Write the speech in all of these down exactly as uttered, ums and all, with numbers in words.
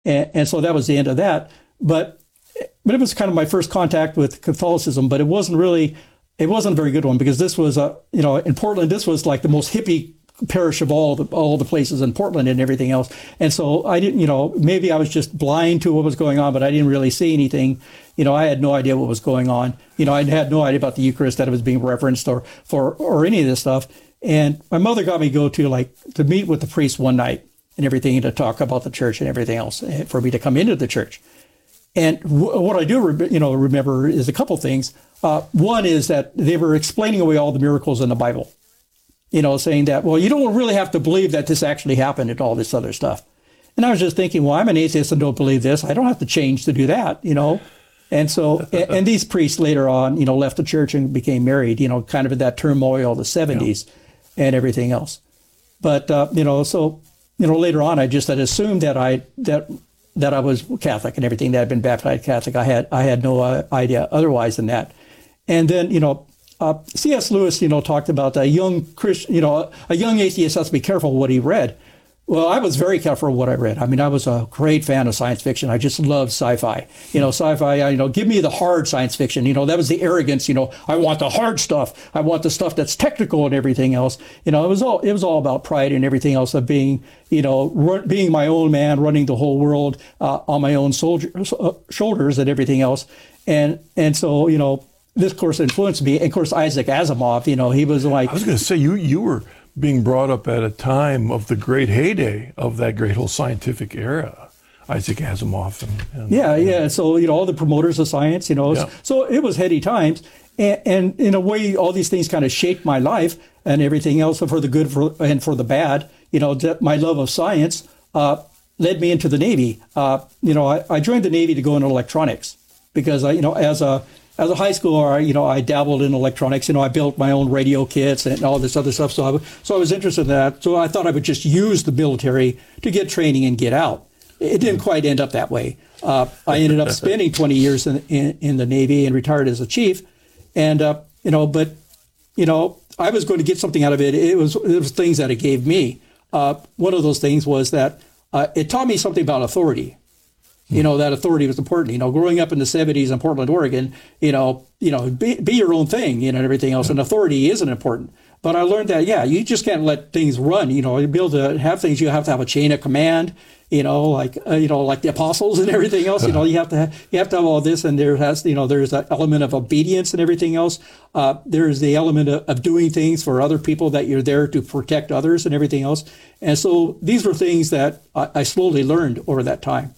And, and so that was the end of that. But, but it was kind of my first contact with Catholicism, but it wasn't really, it wasn't a very good one because this was a, you know, in Portland, this was like the most hippie parish of all the, all the places in Portland and everything else. And so I didn't, you know, maybe I was just blind to what was going on, but I didn't really see anything. You know, I had no idea what was going on. You know, I had no idea about the Eucharist, that it was being referenced or, for, or any of this stuff. And my mother got me to go to like, to meet with the priest one night and everything to talk about the church and everything else for me to come into the church. And w- what I do, re- you know, remember is a couple things. Uh, one is that they were explaining away all the miracles in the Bible. You know, saying that, well, you don't really have to believe that this actually happened and all this other stuff. And I was just thinking, well, I'm an atheist and don't believe this. I don't have to change to do that, you know. And so, and, and these priests later on, you know, left the church and became married, you know, kind of in that turmoil of the seventies yeah. and everything else. But, uh, you know, so, you know, later on, I just had assumed that I, that, that I was Catholic and everything, that I'd been baptized Catholic. I had, I had no uh, idea otherwise than that. And then, you know, Uh, C S Lewis, you know, talked about a young Christian, you know, a young atheist has to be careful what he read. Well, I was very careful what I read. I mean, I was a great fan of science fiction. I just loved sci-fi. You know, sci-fi, you know, give me the hard science fiction. You know, that was the arrogance. You know, I want the hard stuff. I want the stuff that's technical and everything else. You know, it was all it was all about pride and everything else of being, you know, run, being my own man, running the whole world uh, on my own soldier, uh, shoulders and everything else. And and so, you know, this course influenced me. And of course, Isaac Asimov, you know, he was like... I was going to say, you you were being brought up at a time of the great heyday of that great whole scientific era. Isaac Asimov. And, and yeah, and, yeah. So, you know, all the promoters of science, you know. Yeah. So it was heady times. And, and in a way, all these things kind of shaped my life and everything else for the good for, and for the bad. You know, my love of science uh, led me into the Navy. Uh, you know, I, I joined the Navy to go into electronics because, I, you know, as a... As a high schooler, you know, I dabbled in electronics. You know, I built my own radio kits and all this other stuff. So I, so I was interested in that. So I thought I would just use the military to get training and get out. It didn't quite end up that way. Uh, I ended up spending twenty years in, in, in the Navy and retired as a chief. And, uh, you know, but, you know, I was going to get something out of it. It was, it was things that it gave me. Uh, one of those things was that uh, it taught me something about authority. You know, that authority was important. You know, growing up in the seventies in Portland, Oregon, you know, you know, be, be your own thing, you know, and everything else. And authority isn't important. But I learned that, yeah, you just can't let things run. You know, to be able to have things, you have to have a chain of command, you know, like, uh, you know, like the apostles and everything else. You know, you have to have, you have to have all this. And there has, you know, there's an element of obedience and everything else. Uh, there's the element of, of doing things for other people, that you're there to protect others and everything else. And so these were things that I, I slowly learned over that time.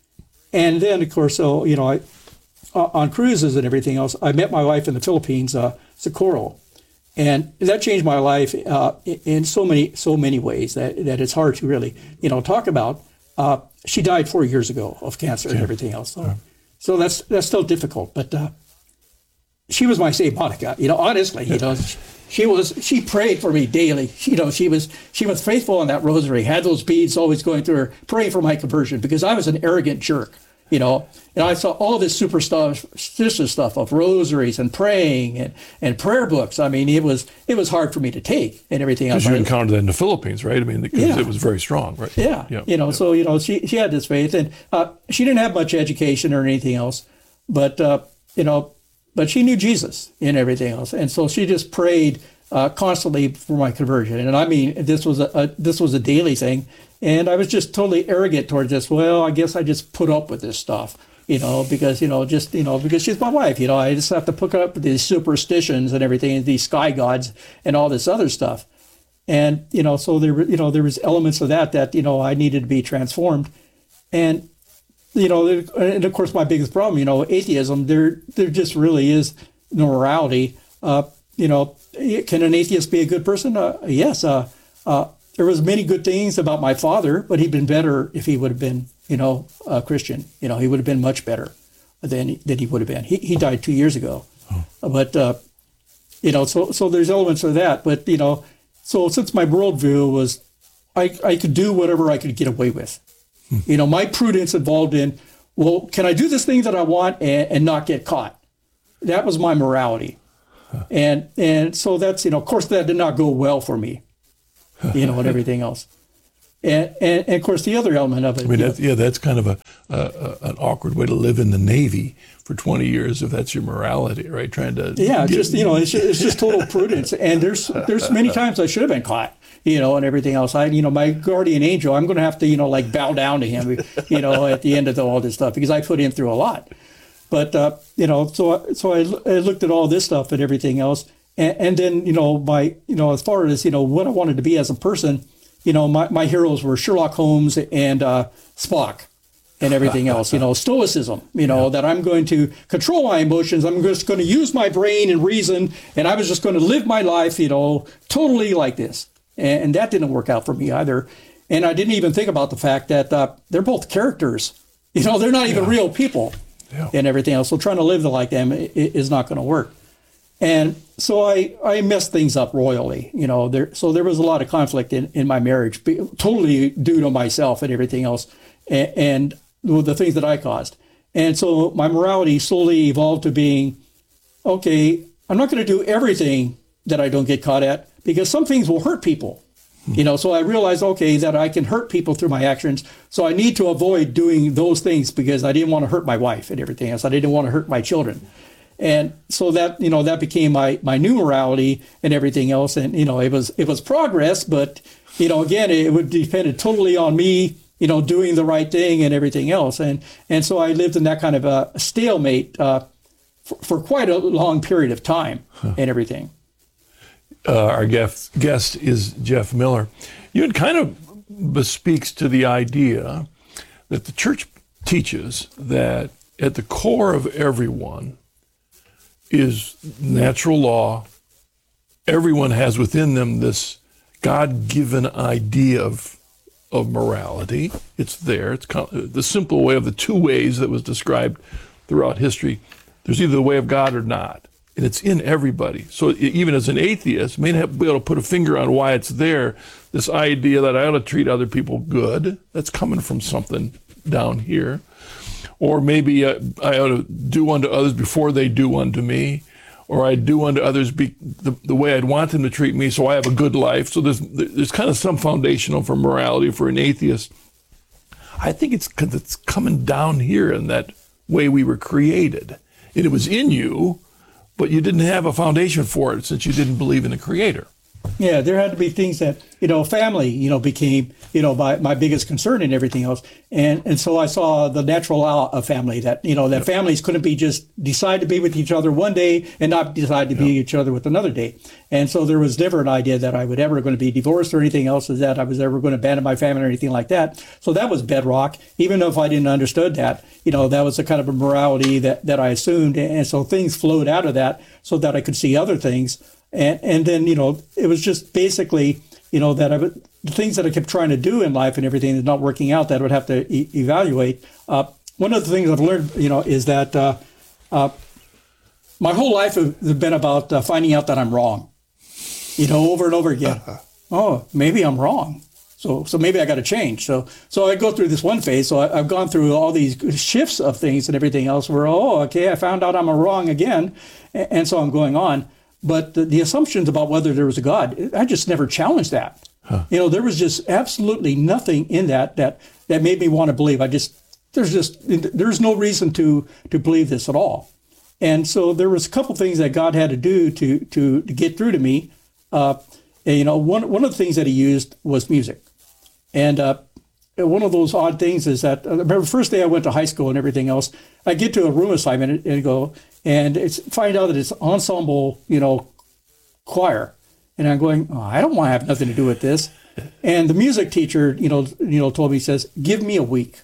And then, of course, so, you know, I, uh, on cruises and everything else, I met my wife in the Philippines, uh, Socorro. And that changed my life uh, in so many, so many ways that, that it's hard to really, you know, talk about. Uh, she died four years ago of cancer yeah. and everything else. So, yeah. so that's that's still difficult. But uh, she was my Saint Monica, you know, honestly, you know. She was, she prayed for me daily. She, you know, she was, she was faithful in that rosary, had those beads always going through her, praying for my conversion because I was an arrogant jerk, you know, and I saw all this superstitious stuff of rosaries and praying and, and prayer books. I mean, it was, it was hard for me to take and everything else. Because you encountered that in the Philippines, right? I mean, because yeah. it was very strong, right? Yeah. yeah. You know, yeah. so, you know, she, she had this faith and uh, she didn't have much education or anything else, but, uh, you know, but she knew Jesus and everything else. And so she just prayed uh, constantly for my conversion. And I mean, this was a, a this was a daily thing. And I was just totally arrogant towards this. Well, I guess I just put up with this stuff, you know, because, you know, just, you know, because she's my wife, you know, I just have to put up with these superstitions and everything, and these sky gods and all this other stuff. And, you know, so there, you know, there was elements of that, that, you know, I needed to be transformed. And, you know, and of course, my biggest problem, you know, atheism, there there just really is no morality. Uh, you know, can an atheist be a good person? Uh, yes. Uh, uh, there was many good things about my father, but he'd been better if he would have been, you know, a Christian. You know, he would have been much better than, than he would have been. He he died two years ago. Oh. But, uh, you know, so so there's elements of that. But, you know, so since my worldview was I, I could do whatever I could get away with. You know, my prudence involved in, well, can I do this thing that I want and, and not get caught? That was my morality. Huh. And and so that's, you know, of course, that did not go well for me, you know, and everything else. And, and, and of course, the other element of it. I mean, that's, yeah, that's kind of a, a, a an awkward way to live in the Navy for twenty years if that's your morality, right? Trying to yeah, get, just you know, it's just, it's just total prudence. And there's there's many times I should have been caught, you know, and everything else. I, you know, my guardian angel, I'm going to have to, you know, like bow down to him, you know, at the end of the, all this stuff because I put him through a lot. But uh, you know, so so I, I looked at all this stuff and everything else, and, and then you know, my you know, as far as you know, what I wanted to be as a person. You know, my, my heroes were Sherlock Holmes and uh, Spock and everything else, you know, stoicism, you know, yeah. that I'm going to control my emotions. I'm just going to use my brain and reason. And I was just going to live my life, you know, totally like this. And, and that didn't work out for me either. And I didn't even think about the fact that uh, they're both characters. You know, they're not even yeah. real people yeah. and everything else. So trying to live like them is not going to work. And so I, I messed things up royally, you know, there, so there was a lot of conflict in, in my marriage, totally due to myself and everything else, and, and the things that I caused. And so my morality slowly evolved to being, okay, I'm not going to do everything that I don't get caught at because some things will hurt people, hmm. you know, so I realized, okay, that I can hurt people through my actions. So I need to avoid doing those things because I didn't want to hurt my wife and everything else. I didn't want to hurt my children. And so that, you know, that became my, my new morality and everything else. And, you know, it was, it was progress, but, you know, again, it would depend totally on me, you know, doing the right thing and everything else. And, and so I lived in that kind of a stalemate uh, for, for quite a long period of time huh. and everything. Uh, our guest, guest is Jeff Miller. You it kind of bespeaks to the idea that the church teaches that at the core of everyone is natural law. Everyone has within them this God-given idea of of morality. It's there. It's kind of the simple way of the two ways that was described throughout history. There's either the way of God or not, and it's in everybody. So even as an atheist, may not be able to put a finger on why it's there. This idea that I ought to treat other people good, that's coming from something down here. Or maybe uh, I ought to do unto others before they do unto me, or I do unto others be the, the way I'd want them to treat me, so I have a good life. So there's there's kind of some foundational for morality for an atheist. I think it's because it's coming down here in that way we were created. And it was in you, but you didn't have a foundation for it since you didn't believe in the Creator. Yeah, there had to be things that, you know, family, you know, became, you know, my, my biggest concern and everything else. And and so I saw the natural law of family that, you know, that yep. families couldn't be just decide to be with each other one day and not decide to yep. be each other with another day. And so there was never an idea that I would ever going to be divorced or anything else, is that I was ever going to abandon my family or anything like that. So that was bedrock. Even if I didn't understood that, you know, that was the kind of a morality that, that I assumed. And so things flowed out of that so that I could see other things. And and then, you know, it was just basically, you know, that I would, the things that I kept trying to do in life and everything that's not working out that I would have to e- evaluate. Uh, one of the things I've learned, you know, is that uh, uh, my whole life has been about uh, finding out that I'm wrong, you know, over and over again. Oh, maybe I'm wrong. So so maybe I got to change. So so I go through this one phase. So I, I've gone through all these shifts of things and everything else where, oh, okay, I found out I'm wrong again. And, and so I'm going on. But the, the assumptions about whether there was a God, I just never challenged that. Huh. You know, there was just absolutely nothing in that that that made me want to believe. I just, there's just, there's no reason to to believe this at all. And so there was a couple things that God had to do to to, to get through to me. Uh, and, you know, one one of the things that he used was music. And uh, one of those odd things is that, I remember the first day I went to high school and everything else, I get to a room assignment and go, and it's find out that it's ensemble, you know, choir. And I'm going, oh, I don't want to have nothing to do with this. And the music teacher, you know, you know, told me, he says, give me a week.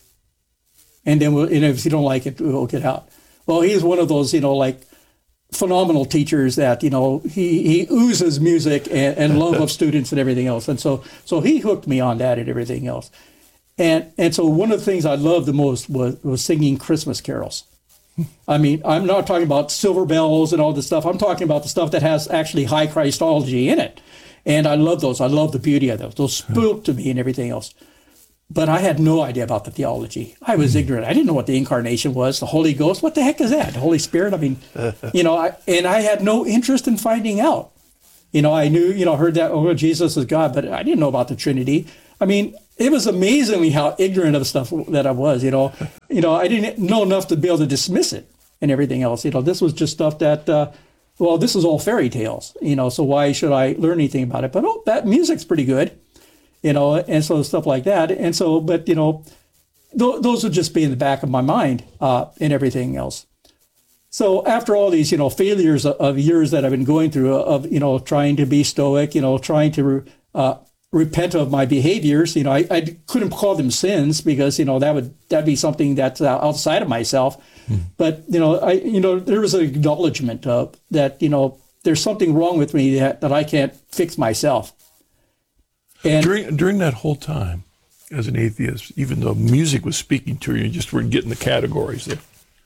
And then we'll, and if you don't like it, we'll get out. Well, he's one of those, you know, like phenomenal teachers that, you know, he, he oozes music and, and love of students and everything else. And so, so he hooked me on that and everything else. And, and so one of the things I loved the most was, was singing Christmas carols. I mean, I'm not talking about silver bells and all this stuff. I'm talking about the stuff that has actually high Christology in it. And I love those. I love the beauty of those. Those spoke to me and everything else. But I had no idea about the theology. I was mm. ignorant. I didn't know what the incarnation was, the Holy Ghost. What the heck is that? The Holy Spirit? I mean, you know, I, and I had no interest in finding out. You know, I knew, you know, heard that, oh, Jesus is God, but I didn't know about the Trinity. I mean, it was amazingly how ignorant of stuff that I was, you know. You know, I didn't know enough to be able to dismiss it and everything else. You know, this was just stuff that, uh, well, this is all fairy tales, you know, so why should I learn anything about it? But, oh, that music's pretty good, you know, and so stuff like that. And so, but, you know, th- those would just be in the back of my mind uh, and everything else. So after all these, you know, failures of, of years that I've been going through of, you know, trying to be stoic, you know, trying to uh, repent of my behaviors, you know, I, I couldn't call them sins because, you know, that would, that'd be something that's outside of myself. Mm. But, you know, I, you know, there was an acknowledgement of that, you know, there's something wrong with me that, that I can't fix myself. And during, during that whole time as an atheist, even though music was speaking to you, you just weren't getting the categories there.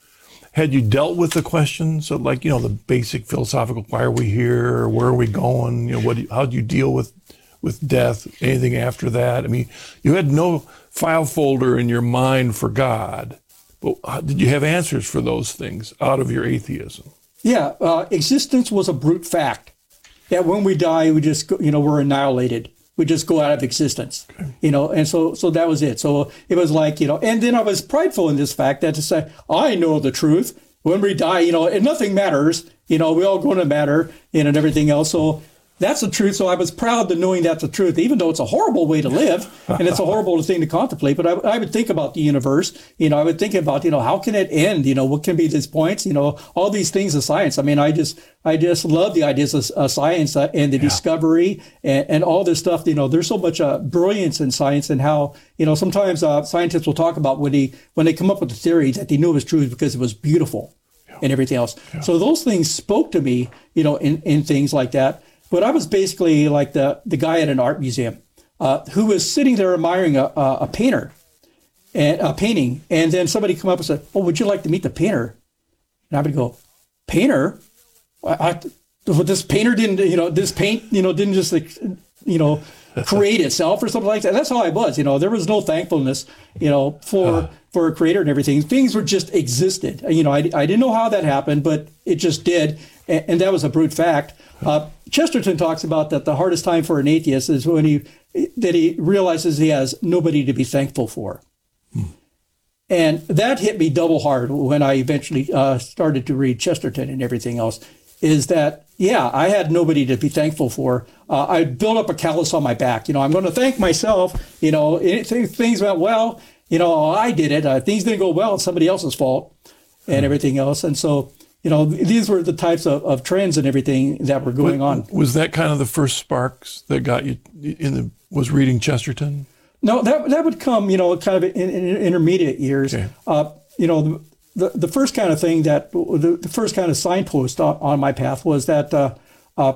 Had you dealt with the questions of, like, you know, the basic philosophical, why are we here? Where are we going? You know, what? Do you, how do you deal with, with death? Anything after that? I mean, you had no file folder in your mind for God, but how, did you have answers for those things out of your atheism? Yeah, uh, existence was a brute fact. That when we die, we just, you know, we're annihilated. We just go out of existence, okay. you know, and so so that was it. So it was like, you know, and then I was prideful in this fact that to say, I know the truth. When we die, you know, and nothing matters, you know, we all going to matter, you know, and everything else. So that's the truth. So I was proud to knowing that's the truth, even though it's a horrible way to live and it's a horrible thing to contemplate. But I, I would think about the universe, you know, I would think about, you know, how can it end? You know, what can be these points? You know, all these things of science. I mean, I just, I just love the ideas of uh, science uh, and the yeah. discovery and, and all this stuff. You know, there's so much uh, brilliance in science and how, you know, sometimes uh, scientists will talk about when they, when they come up with a theory that they knew it was true because it was beautiful yeah. and everything else. Yeah. So those things spoke to me, you know, in, in things like that. But I was basically like the, the guy at an art museum uh, who was sitting there admiring a, a, a painter, and a painting. And then somebody come up and said, oh, would you like to meet the painter? And I would go, painter? I, I, well, this painter didn't, you know, this paint, you know, didn't just, like, you know, create itself or something like that. That's how I was, you know, there was no thankfulness, you know, for, uh. for a creator and everything. Things were just existed. You know, I, I didn't know how that happened, but it just did. And, and that was a brute fact. Uh, Chesterton talks about that the hardest time for an atheist is when he that he realizes he has nobody to be thankful for. Hmm. And that hit me double hard when I eventually uh, started to read Chesterton and everything else, is that, yeah, I had nobody to be thankful for. Uh, I built up a callus on my back. You know, I'm going to thank myself. You know, it, things went well. You know, I did it. Uh, things didn't go well. It's somebody else's fault and hmm. everything else. And so, you know, these were the types of, of trends and everything that were going on. Was that kind of the first sparks that got you in the, was reading Chesterton? No, that that would come, you know, kind of in, in intermediate years. Okay. Uh, you know, the, the the first kind of thing that, the, the first kind of signpost on, on my path was that uh, uh,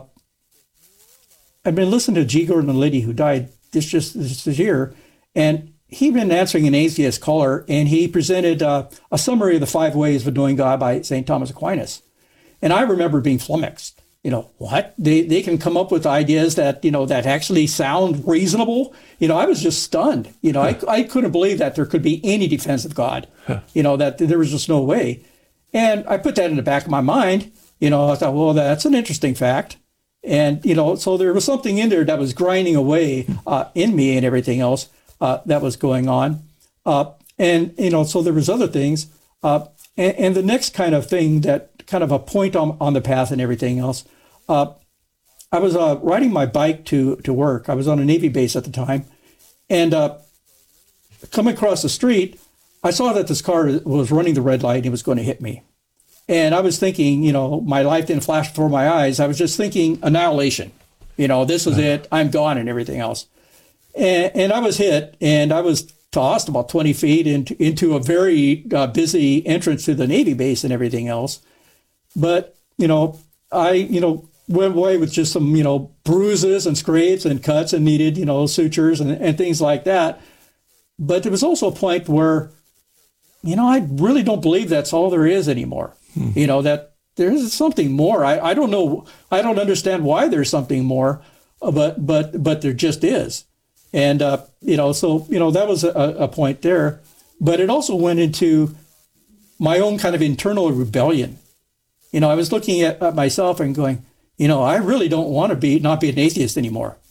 I'd been listening to G. Gordon Liddy, who died this just this year, and he'd been answering an atheist caller, and he presented uh, a summary of the five ways of knowing God by Saint Thomas Aquinas. And I remember being flummoxed. You know, what? They they can come up with ideas that, you know, that actually sound reasonable. You know, I was just stunned. You know, huh. I, I couldn't believe that there could be any defense of God. Huh. You know, that there was just no way. And I put that in the back of my mind. You know, I thought, well, that's an interesting fact. And, you know, so there was something in there that was grinding away uh, in me and everything else uh, that was going on. Uh, and, you know, so there was other things. Uh, and, and the next kind of thing that kind of a point on, on the path and everything else, uh, I was uh, riding my bike to, to work. I was on a Navy base at the time. And uh, coming across the street, I saw that this car was running the red light and it was going to hit me. And I was thinking, you know, my life didn't flash before my eyes. I was just thinking annihilation. You know, this is it. I'm gone and everything else. And, and I was hit, and I was tossed about twenty feet into, into a very uh, busy entrance to the Navy base and everything else. But, you know, I, you know, went away with just some, you know, bruises and scrapes and cuts and needed, you know, sutures and, and things like that. But there was also a point where, you know, I really don't believe that's all there is anymore. Hmm. You know, that there's something more. I, I don't know. I don't understand why there's something more, but but but there just is. And, uh, you know, so, you know, that was a, a point there. But it also went into my own kind of internal rebellion. You know, I was looking at, at myself and going, you know, I really don't want to be not be an atheist anymore.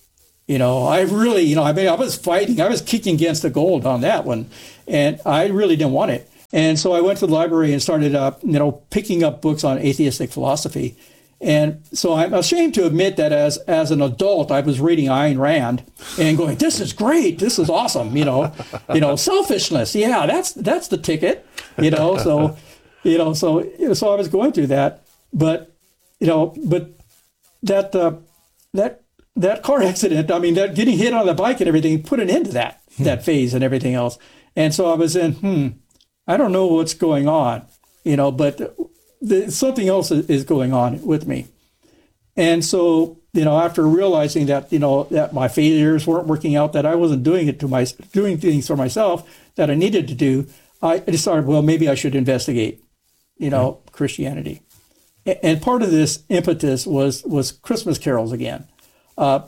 You know, I really, you know, I mean, I was fighting, I was kicking against the gold on that one, and I really didn't want it. And so I went to the library and started, uh, you know, picking up books on atheistic philosophy. And so I'm ashamed to admit that as as an adult, I was reading Ayn Rand and going, "This is great, this is awesome," you know, you know, selfishness, yeah, that's that's the ticket, you know. So, you know, so so I was going through that, but you know, but that uh, that. That car accident, I mean, that getting hit on the bike and everything put an end to that, hmm. that phase and everything else. And so I was in, hmm, I don't know what's going on, you know, but the, something else is going on with me. And so, you know, after realizing that, you know, that my failures weren't working out, that I wasn't doing it to my, doing things for myself that I needed to do, I decided, well, maybe I should investigate, you know, hmm. Christianity. And part of this impetus was, was Christmas carols again. Uh,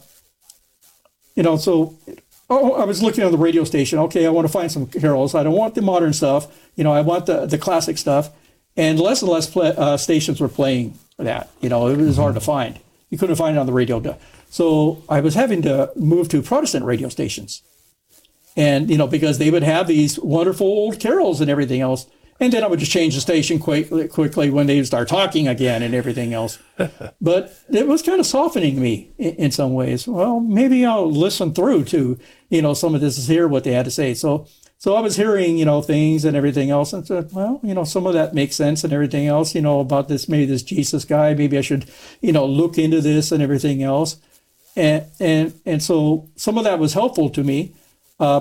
you know, so oh, I was looking on the radio station. Okay, I want to find some carols. I don't want the modern stuff. You know, I want the, the classic stuff. And less and less play, uh, stations were playing that. You know, it was hard to find. You couldn't find it on the radio. So I was having to move to Protestant radio stations. And, you know, because they would have these wonderful old carols and everything else. And then I would just change the station quickly, quickly when they would start talking again and everything else. But it was kind of softening me in, in some ways. Well, maybe I'll listen through to, you know, some of this, hear what they had to say. So, so I was hearing, you know, things and everything else, and said, well, you know, some of that makes sense and everything else, you know, about this, maybe this Jesus guy, maybe I should, you know, look into this and everything else. And, and, and so some of that was helpful to me. Uh,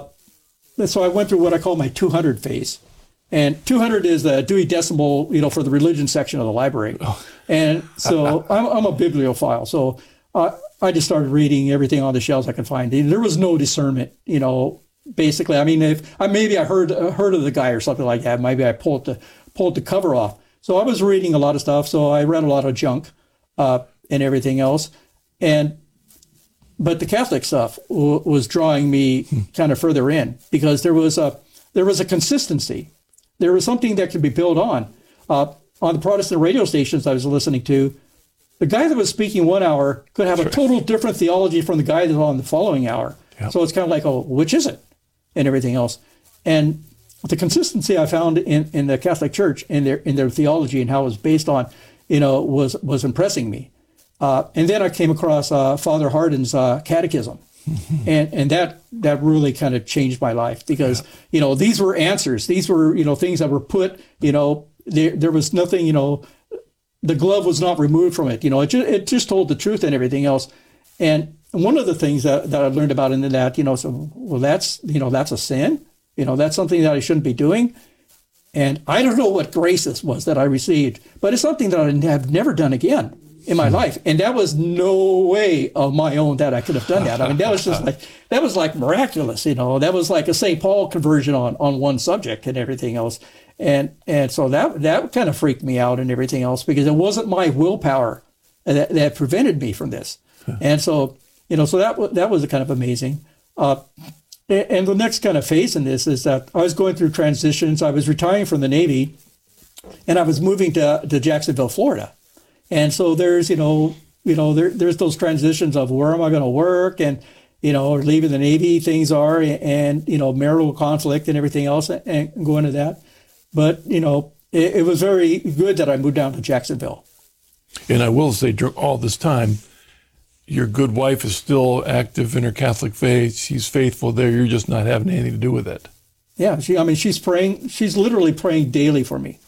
so I went through what I call my two hundred phase. And two hundred is the Dewey Decimal, you know, for the religion section of the library. Oh. And so I'm, I'm a bibliophile. So uh, I just started reading everything on the shelves I could find. There was no discernment, you know, basically. I mean, if I, maybe I heard uh, heard of the guy or something like that. Maybe I pulled the, pulled the cover off. So I was reading a lot of stuff. So I read a lot of junk uh, and everything else. And but the Catholic stuff w- was drawing me kind of further in, because there was a there was a consistency. There was something that could be built on. Uh, on the Protestant radio stations I was listening to, the guy that was speaking one hour could have sure. a total different theology from the guy that's on the following hour. Yep. So it's kind of like, oh, which is it? And everything else. And the consistency I found in, in the Catholic Church in their in their theology and how it was based on, you know, was was impressing me. Uh, and then I came across uh, Father Hardin's uh, catechism. Mm-hmm. And and that that really kind of changed my life, because, yeah. you know, these were answers. These were, you know, things that were put, you know, there there was nothing, you know, the glove was not removed from it. You know, it just, it just told the truth and everything else. And one of the things that, that I learned about in that, you know, so, well, that's, you know, that's a sin. You know, that's something that I shouldn't be doing. And I don't know what grace this was that I received, but it's something that I have never done again in my life. And that was no way of my own that I could have done that. I mean, that was just like, that was like miraculous, you know, that was like a Saint Paul conversion on, on one subject and everything else. And, and so that, that kind of freaked me out and everything else, because it wasn't my willpower that, that prevented me from this. And so, you know, so that, that was kind of amazing. Uh, and the next kind of phase in this is that I was going through transitions. I was retiring from the Navy, and I was moving to, to Jacksonville, Florida. And so there's, you know, you know, there, there's those transitions of where am I going to work, and, you know, leaving the Navy, things are, and, you know, marital conflict and everything else, and going to that. But, you know, it, it was very good that I moved down to Jacksonville. And I will say, during all this time, your good wife is still active in her Catholic faith. She's faithful there. You're just not having anything to do with it. Yeah, she, I mean, she's praying. She's literally praying daily for me.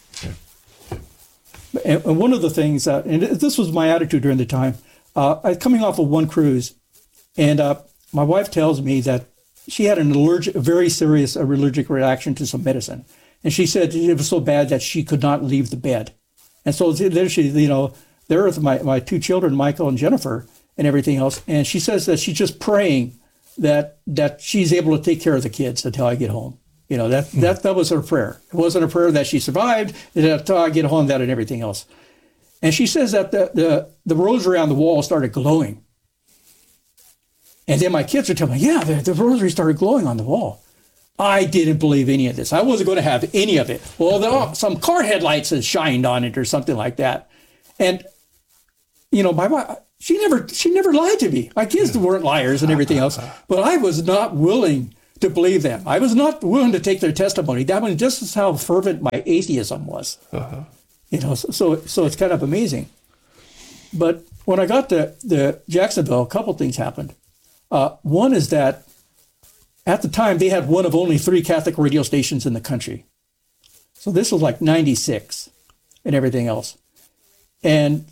And one of the things, uh, and this was my attitude during the time, uh, I was coming off of one cruise, and uh, my wife tells me that she had an allergic, a very serious uh, allergic reaction to some medicine. And she said it was so bad that she could not leave the bed. And so there she, you know, there are my, my two children, Michael and Jennifer, and everything else. And she says that she's just praying that that she's able to take care of the kids until I get home. You know, that, mm. that that was her prayer. It wasn't a prayer that she survived, until I get home, that and everything else. And she says that the, the, the rosary on the wall started glowing. And then my kids are telling me, yeah, the, the rosary started glowing on the wall. I didn't believe any of this. I wasn't going to have any of it. Well, there are some car headlights had shined on it or something like that. And, you know, my wife, she never she never lied to me. My kids weren't liars and everything else, but I was not willing to believe them. I was not willing to take their testimony. That one, just is how fervent my atheism was. Uh-huh. You know, so, so so it's kind of amazing. But when I got to the Jacksonville, a couple things happened. Uh, one is that at the time they had one of only three Catholic radio stations in the country. So this was like ninety-six and everything else. And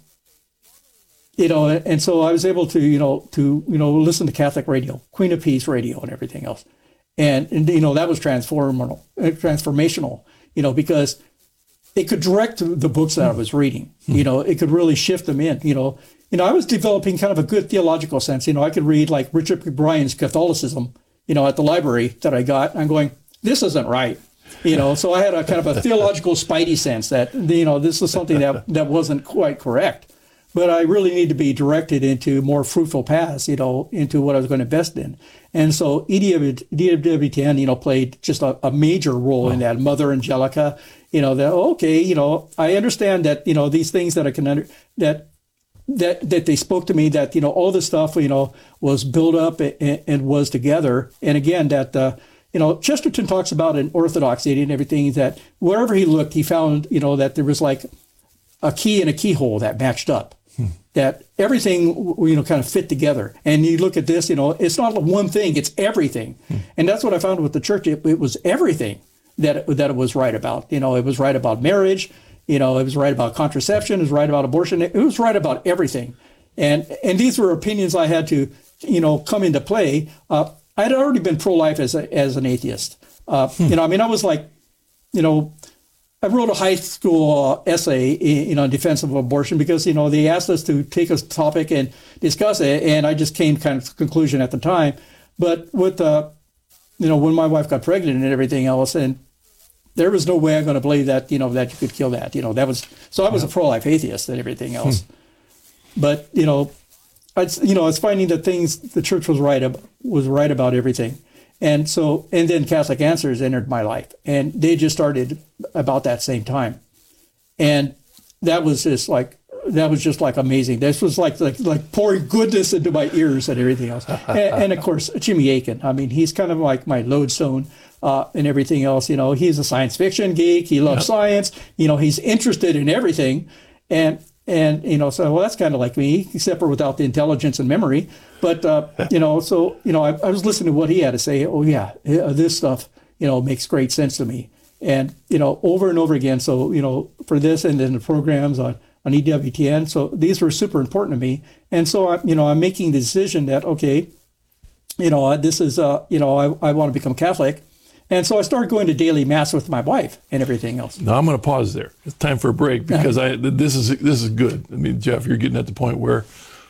you know, and so I was able to, you know, to, you know, listen to Catholic radio, Queen of Peace radio and everything else. And, and you know, that was transformational, transformational, you know, because it could direct the books that I was reading. You know, it could really shift them in, you know. You know, I was developing kind of a good theological sense. You know, I could read like Richard Bryan's Catholicism, you know, at the library that I got. I'm going, this isn't right. You know, so I had a kind of a theological spidey sense that, you know, this is something that, that wasn't quite correct. But I really need to be directed into more fruitful paths, you know, into what I was going to invest in. And so E W T N, you know, played just a, a major role wow. in that. Mother Angelica, you know, that, okay, you know, I understand that, you know, these things that I can under, that, that, that they spoke to me, that, you know, all this stuff, you know, was built up and, and was together. And again, that, uh, you know, Chesterton talks about in orthodoxy and everything, that wherever he looked, he found, you know, that there was like a key and a keyhole that matched up. That everything, you know, kind of fit together. And you look at this, you know, it's not one thing, it's everything. Hmm. And that's what I found with the church. It, it was everything that it, that it was right about. You know, it was right about marriage. You know, it was right about contraception. It was right about abortion. It was right about everything. And and these were opinions I had to, you know, come into play. Uh, I had already been pro-life as a, as an atheist. Uh, hmm. You know, I mean, I was like, you know, I wrote a high school uh, essay, you know, in defense of abortion because, you know, they asked us to take a topic and discuss it, and I just came kind of to the conclusion at the time. But with, uh, you know, when my wife got pregnant and everything else, and there was no way I'm going to believe that, you know, that you could kill that, you know, that was, so I was a pro-life atheist and everything else. Hmm. But, you know, I, you know, I was finding that things, the church was right, was right about everything. And so, and then Catholic Answers entered my life, and they just started about that same time. And that was just like, that was just like amazing. This was like, like, like pouring goodness into my ears and everything else. and, and of course, Jimmy Akin. I mean, he's kind of like my lodestone uh, and everything else. You know, he's a science fiction geek. He loves yep. science. You know, he's interested in everything. And, And, you know, so, well, that's kind of like me, except for without the intelligence and memory. But, uh, you know, so, you know, I, I was listening to what he had to say. Oh, yeah, this stuff, you know, makes great sense to me. And, you know, over and over again. So, you know, for this and then the programs on, on E W T N. So these were super important to me. And so, I, you know, I'm making the decision that, okay, you know, this is, uh, you know, I, I want to become Catholic. And so I started going to daily mass with my wife and everything else. Now I'm going to pause there. It's time for a break because I this is this is good. I mean, Jeff, you're getting at the point where,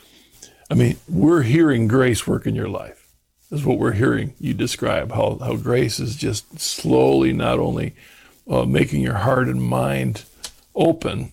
I mean, we're hearing grace work in your life. This is what we're hearing you describe, how how grace is just slowly not only uh, making your heart and mind open,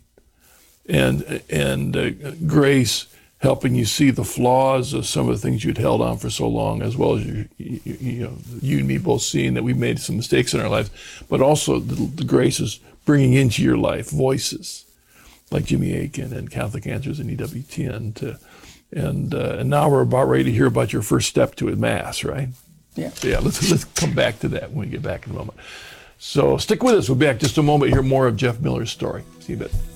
and and uh, grace helping you see the flaws of some of the things you'd held on for so long, as well as you, you, you know, you and me both seeing that we made some mistakes in our lives, but also the, the grace is bringing into your life voices like Jimmy Akin and Catholic Answers and E W T N. To, and uh, and now we're about ready to hear about your first step to a mass, right? Yeah. So yeah, let's let's come back to that when we get back in a moment. So stick with us. We'll be back just a moment. Hear more of Jeff Miller's story. See you in a bit.